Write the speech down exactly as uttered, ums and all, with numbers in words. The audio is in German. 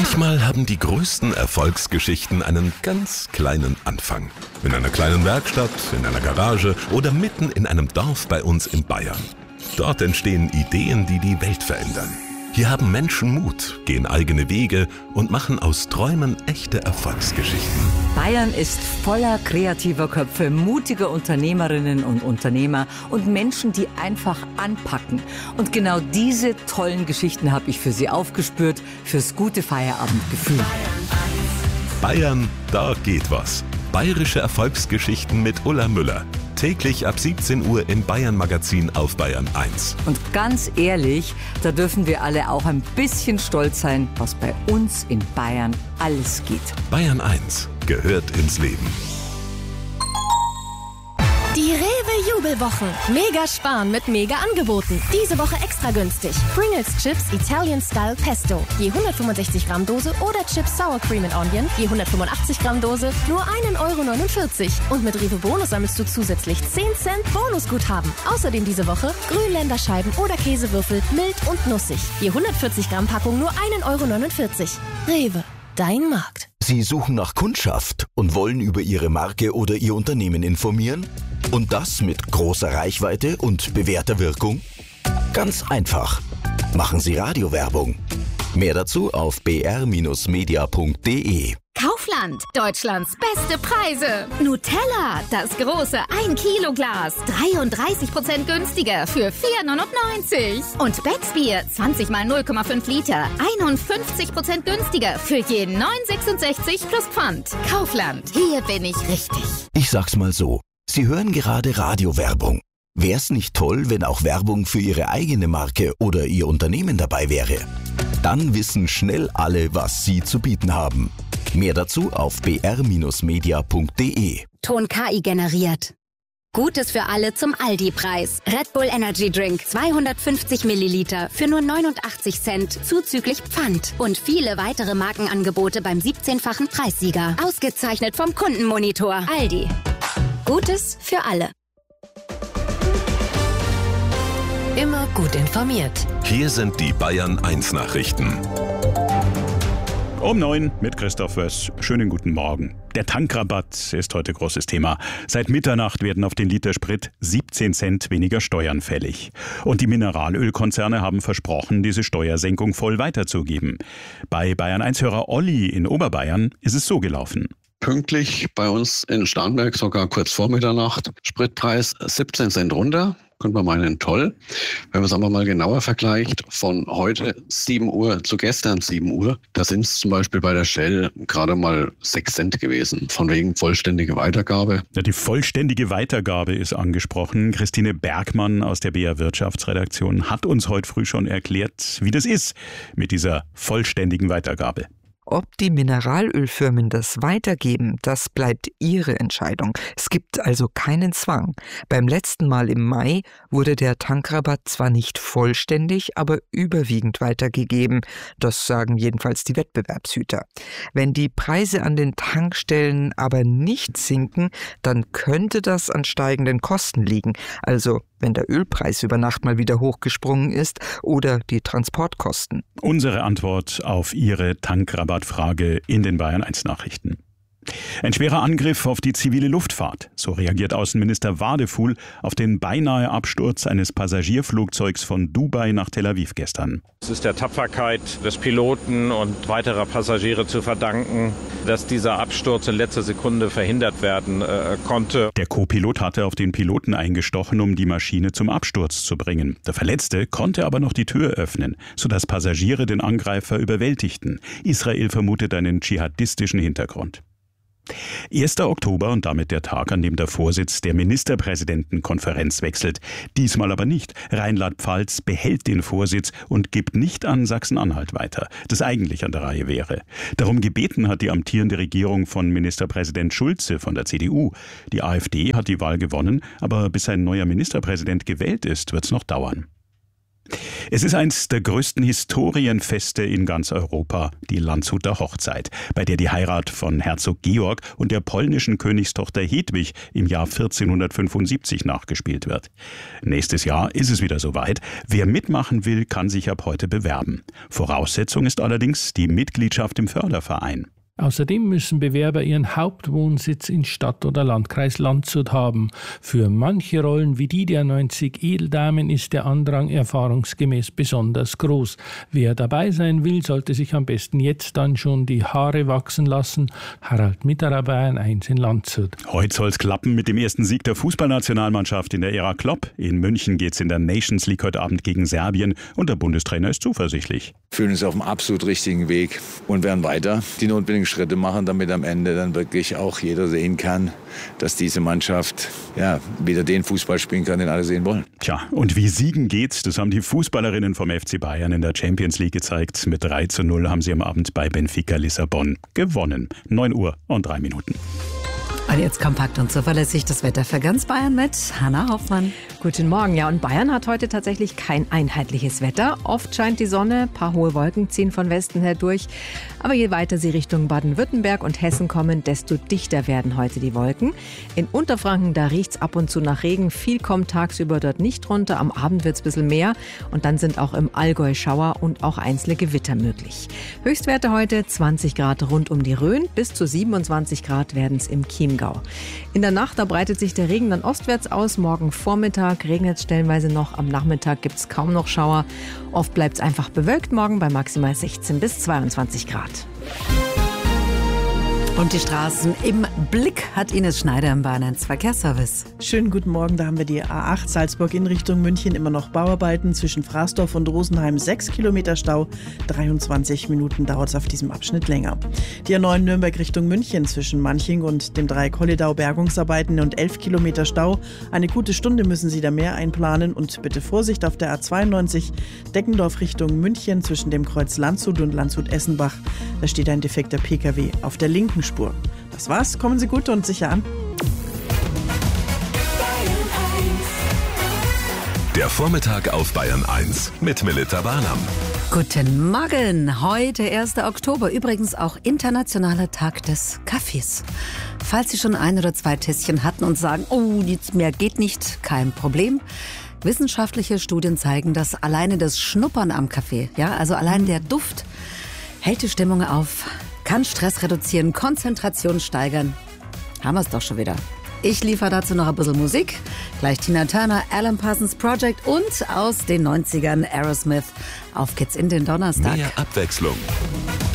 Manchmal haben die größten Erfolgsgeschichten einen ganz kleinen Anfang. In einer kleinen Werkstatt, in einer Garage oder mitten in einem Dorf bei uns in Bayern. Dort entstehen Ideen, die die Welt verändern. Hier haben Menschen Mut, gehen eigene Wege und machen aus Träumen echte Erfolgsgeschichten. Bayern ist voller kreativer Köpfe, mutiger Unternehmerinnen und Unternehmer und Menschen, die einfach anpacken. Und genau diese tollen Geschichten habe ich für Sie aufgespürt, fürs gute Feierabendgefühl. Bayern, da geht was. Bayerische Erfolgsgeschichten mit Ulla Müller. Täglich ab siebzehn Uhr im Bayern Magazin auf Bayern eins. Und ganz ehrlich, da dürfen wir alle auch ein bisschen stolz sein, was bei uns in Bayern alles geht. Bayern eins gehört ins Leben. Die Rewe-Jubelwochen. Mega sparen mit Mega-Angeboten. Diese Woche extra günstig. Pringles Chips Italian Style Pesto. Je hundertfünfundsechzig Gramm Dose oder Chips Sour Cream and Onion. Je hundertfünfundachtzig Gramm Dose. Nur ein Euro neunundvierzig. Und mit Rewe Bonus sammelst du zusätzlich zehn Cent Bonusguthaben. Außerdem diese Woche Grünländerscheiben oder Käsewürfel mild und nussig. Je hundertvierzig Gramm Packung nur ein Euro neunundvierzig. Rewe. Dein Markt. Sie suchen nach Kundschaft und wollen über Ihre Marke oder Ihr Unternehmen informieren? Und das mit großer Reichweite und bewährter Wirkung? Ganz einfach. Machen Sie Radiowerbung. Mehr dazu auf b r Bindestrich media punkt d e. Kaufland, Deutschlands beste Preise. Nutella, das große ein Kilo Glas, dreiunddreißig Prozent günstiger für vier neunundneunzig. Und Becksbier, zwanzig mal null Komma fünf Liter, einundfünfzig Prozent günstiger für je neun sechsundsechzig plus Pfand. Kaufland, hier bin ich richtig. Ich sag's mal so, Sie hören gerade Radiowerbung. Wär's nicht toll, wenn auch Werbung für Ihre eigene Marke oder Ihr Unternehmen dabei wäre? Dann wissen schnell alle, was Sie zu bieten haben. Mehr dazu auf b r Bindestrich media punkt d e. Ton K I generiert. Gutes für alle zum Aldi-Preis. Red Bull Energy Drink zweihundertfünfzig Milliliter für nur neunundachtzig Cent zuzüglich Pfand. Und viele weitere Markenangebote beim siebzehnfachen Preissieger. Ausgezeichnet vom Kundenmonitor. Aldi. Gutes für alle. Immer gut informiert. Hier sind die Bayern eins Nachrichten. Um neun mit Christoph Wöss. Schönen guten Morgen. Der Tankrabatt ist heute großes Thema. Seit Mitternacht werden auf den Liter Sprit siebzehn Cent weniger Steuern fällig. Und die Mineralölkonzerne haben versprochen, diese Steuersenkung voll weiterzugeben. Bei Bayern eins-Hörer Olli in Oberbayern ist es so gelaufen. Pünktlich bei uns in Starnberg, sogar kurz vor Mitternacht, Spritpreis siebzehn Cent runter. Könnte man meinen, toll. Wenn man es aber mal genauer vergleicht, von heute sieben Uhr zu gestern sieben Uhr, da sind es zum Beispiel bei der Shell gerade mal sechs Cent gewesen, von wegen vollständige Weitergabe. Ja, die vollständige Weitergabe ist angesprochen. Christine Bergmann aus der B R Wirtschaftsredaktion hat uns heute früh schon erklärt, wie das ist mit dieser vollständigen Weitergabe. Ob die Mineralölfirmen das weitergeben, das bleibt ihre Entscheidung. Es gibt also keinen Zwang. Beim letzten Mal im Mai wurde der Tankrabatt zwar nicht vollständig, aber überwiegend weitergegeben. Das sagen jedenfalls die Wettbewerbshüter. Wenn die Preise an den Tankstellen aber nicht sinken, dann könnte das an steigenden Kosten liegen. Also wenn der Ölpreis über Nacht mal wieder hochgesprungen ist oder die Transportkosten. Unsere Antwort auf Ihre Tankrabattfrage in den Bayern eins Nachrichten. Ein schwerer Angriff auf die zivile Luftfahrt. So reagiert Außenminister Wadefuhl auf den beinahe Absturz eines Passagierflugzeugs von Dubai nach Tel Aviv gestern. Es ist der Tapferkeit des Piloten und weiterer Passagiere zu verdanken, dass dieser Absturz in letzter Sekunde verhindert werden äh, konnte. Der Co-Pilot hatte auf den Piloten eingestochen, um die Maschine zum Absturz zu bringen. Der Verletzte konnte aber noch die Tür öffnen, sodass Passagiere den Angreifer überwältigten. Israel vermutet einen dschihadistischen Hintergrund. erster Oktober und damit der Tag, an dem der Vorsitz der Ministerpräsidentenkonferenz wechselt. Diesmal aber nicht. Rheinland-Pfalz behält den Vorsitz und gibt nicht an Sachsen-Anhalt weiter, das eigentlich an der Reihe wäre. Darum gebeten hat die amtierende Regierung von Ministerpräsident Schulze von der C D U. Die AfD hat die Wahl gewonnen, aber bis ein neuer Ministerpräsident gewählt ist, wird es noch dauern. Es ist eins der größten Historienfeste in ganz Europa, die Landshuter Hochzeit, bei der die Heirat von Herzog Georg und der polnischen Königstochter Hedwig im Jahr vierzehnhundertfünfundsiebzig nachgespielt wird. Nächstes Jahr ist es wieder soweit. Wer mitmachen will, kann sich ab heute bewerben. Voraussetzung ist allerdings die Mitgliedschaft im Förderverein. Außerdem müssen Bewerber ihren Hauptwohnsitz in Stadt oder Landkreis Landshut haben. Für manche Rollen wie die der neunzig Edeldamen ist der Andrang erfahrungsgemäß besonders groß. Wer dabei sein will, sollte sich am besten jetzt dann schon die Haare wachsen lassen. Harald Mitterer, Bayern eins in Landshut. Heute soll es klappen mit dem ersten Sieg der Fußballnationalmannschaft in der Ära Klopp. In München geht es in der Nations League heute Abend gegen Serbien und der Bundestrainer ist zuversichtlich. Wir fühlen uns auf dem absolut richtigen Weg und werden weiter die notwendigen Schritte machen, damit am Ende dann wirklich auch jeder sehen kann, dass diese Mannschaft ja wieder den Fußball spielen kann, den alle sehen wollen. Tja, und wie siegen geht, das haben die Fußballerinnen vom F C Bayern in der Champions League gezeigt. Mit drei zu null haben sie am Abend bei Benfica Lissabon gewonnen. neun Uhr und drei Minuten. Und jetzt kompakt und zuverlässig das Wetter für ganz Bayern mit Hanna Hoffmann. Guten Morgen. Ja, und Bayern hat heute tatsächlich kein einheitliches Wetter. Oft scheint die Sonne, ein paar hohe Wolken ziehen von Westen her durch. Aber je weiter sie Richtung Baden-Württemberg und Hessen kommen, desto dichter werden heute die Wolken. In Unterfranken, da riecht's ab und zu nach Regen. Viel kommt tagsüber dort nicht runter. Am Abend wird's ein bisschen mehr. Und dann sind auch im Allgäu Schauer und auch einzelne Gewitter möglich. Höchstwerte heute zwanzig Grad rund um die Rhön. Bis zu siebenundzwanzig Grad werden's im Chiemgau. In der Nacht, da breitet sich der Regen dann ostwärts aus. Morgen Vormittag regnet es stellenweise noch. Am Nachmittag gibt es kaum noch Schauer. Oft bleibt es einfach bewölkt morgen bei maximal sechzehn bis zweiundzwanzig Grad. Und die Straßen im Blick hat Ines Schneider im Bayern eins Verkehrsservice. Schönen guten Morgen, da haben wir die A acht Salzburg in Richtung München, immer noch Bauarbeiten zwischen Fraßdorf und Rosenheim, sechs Kilometer Stau, dreiundzwanzig Minuten dauert es auf diesem Abschnitt länger. Die A neun Nürnberg Richtung München zwischen Manching und dem Dreieck Holledau Bergungsarbeiten und elf Kilometer Stau, eine gute Stunde müssen Sie da mehr einplanen und bitte Vorsicht auf der A zweiundneunzig Deckendorf Richtung München zwischen dem Kreuz Landshut und Landshut-Essenbach, da steht ein defekter Pkw auf der linken Spur. Das war's, kommen Sie gut und sicher an. Der Vormittag auf Bayern eins mit Melita Barnam. Guten Morgen, heute erster Oktober, übrigens auch internationaler Tag des Kaffees. Falls Sie schon ein oder zwei Tässchen hatten und sagen, oh, nichts mehr geht nicht, kein Problem. Wissenschaftliche Studien zeigen, dass alleine das Schnuppern am Kaffee, ja, also allein der Duft, hält die Stimmung auf, kann Stress reduzieren, Konzentration steigern. Haben wir es doch schon wieder. Ich liefere dazu noch ein bisschen Musik. Gleich Tina Turner, Alan Parsons Project und aus den neunzigern Aerosmith. Auf geht's in den Donnerstag. Mehr Abwechslung,